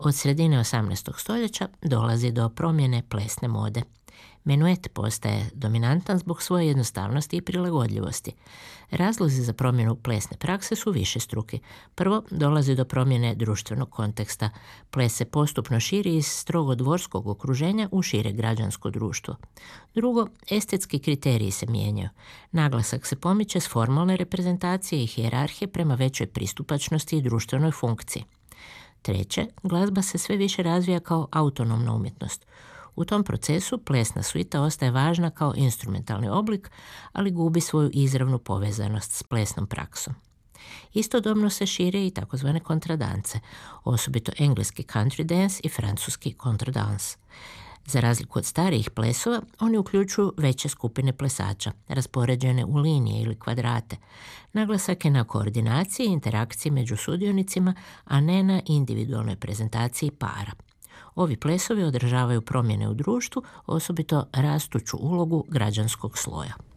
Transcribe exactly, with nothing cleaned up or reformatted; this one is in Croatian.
Od sredine osamnaestog stoljeća dolazi do promjene plesne mode. Menuet postaje dominantan zbog svoje jednostavnosti i prilagodljivosti. Razlozi za promjenu plesne prakse su višestruki. Prvo, dolazi do promjene društvenog konteksta. Ples se postupno širi iz strogo dvorskog okruženja u šire građansko društvo. Drugo, estetski kriteriji se mijenjaju. Naglasak se pomiče s formalne reprezentacije i hijerarhije prema većoj pristupačnosti i društvenoj funkciji. Treće, glazba se sve više razvija kao autonomna umjetnost. U tom procesu plesna suita ostaje važna kao instrumentalni oblik, ali gubi svoju izravnu povezanost s plesnom praksom. Istodobno se šire i takozvane kontradance, osobito engleski country dance i francuski contredance. Za razliku od starijih plesova, oni uključuju veće skupine plesača, raspoređene u linije ili kvadrate. Naglasak je na koordinaciji i interakciji među sudionicima, a ne na individualnoj prezentaciji para. Ovi plesovi održavaju promjene u društvu, osobito rastuću ulogu građanskog sloja.